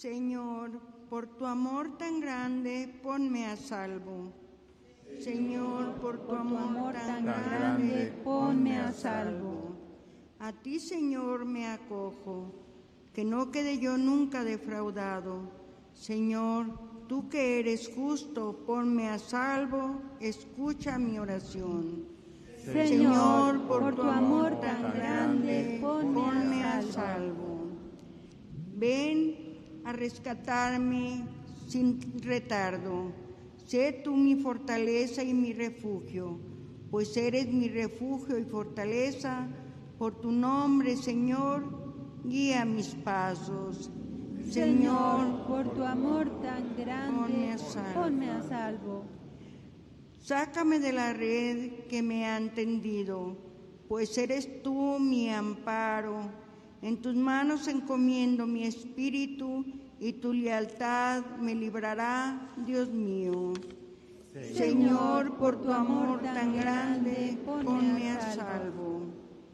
Señor, por tu amor tan grande, ponme a salvo. Señor, por tu amor tan grande, ponme a salvo. A ti, Señor, me acojo, que no quede yo nunca defraudado. Señor, tú que eres justo, ponme a salvo, escucha mi oración. Señor, por tu amor tan grande, ponme a salvo. Ven a rescatarme sin retardo. Sé tú mi fortaleza y mi refugio, pues eres mi refugio y fortaleza. Por tu nombre, Señor, guía mis pasos. Señor, por tu amor tan grande, ponme a salvo. Sácame de la red que me han tendido, pues eres tú mi amparo. En tus manos encomiendo mi espíritu, y tu lealtad me librará, Dios mío. Señor, por tu amor tan grande, ponme a salvo.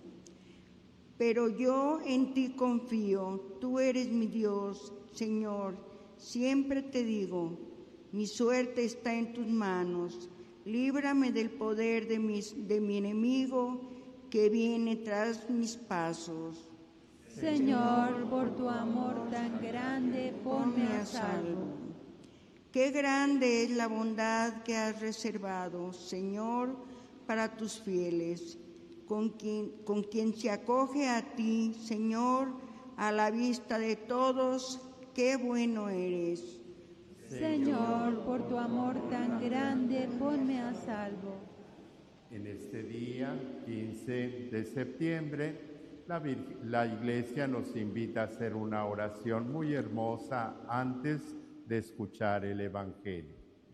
Pero yo en ti confío, tú eres mi Dios, Señor. Siempre te digo, mi suerte está en tus manos. Líbrame del poder de mi enemigo que viene tras mis pasos. Señor, por tu amor tan grande, ponme a salvo. Qué grande es la bondad que has reservado, Señor, para tus fieles, con quien se acoge a ti, Señor, a la vista de todos. Qué bueno eres. Señor, por tu amor tan grande, ponme a salvo. En este día, 15 de septiembre, la Iglesia nos invita a hacer una oración muy hermosa antes de escuchar el Evangelio.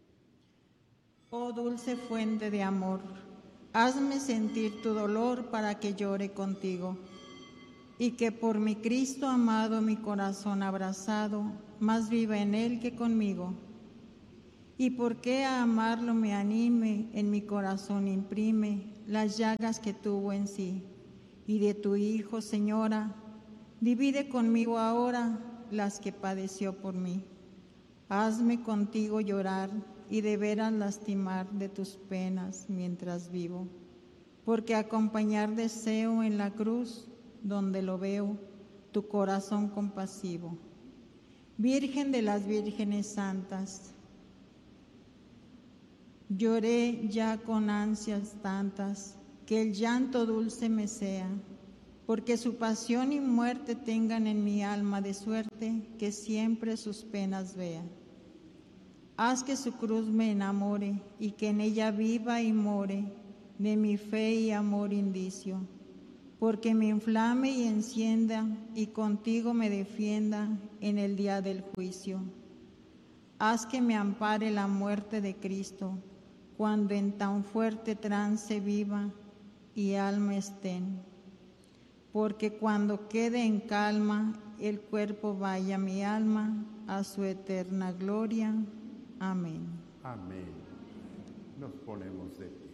Oh dulce fuente de amor, hazme sentir tu dolor para que llore contigo, y que por mi Cristo amado mi corazón abrazado, más viva en él que conmigo. Y porque a amarlo me anime, en mi corazón imprime las llagas que tuvo en sí. Y de tu Hijo, Señora, divide conmigo ahora las que padeció por mí. Hazme contigo llorar y de veras lastimar de tus penas mientras vivo, porque acompañar deseo en la cruz, donde lo veo, tu corazón compasivo. Virgen de las vírgenes santas, lloré ya con ansias tantas, que el llanto dulce me sea, porque su pasión y muerte tengan en mi alma de suerte que siempre sus penas vea. Haz que su cruz me enamore y que en ella viva y more de mi fe y amor indicio, porque me inflame y encienda y contigo me defienda en el día del juicio. Haz que me ampare la muerte de Cristo, cuando en tan fuerte trance viva y alma estén, porque cuando quede en calma el cuerpo vaya mi alma a su eterna gloria. Amén. Amén. Nos ponemos de pie.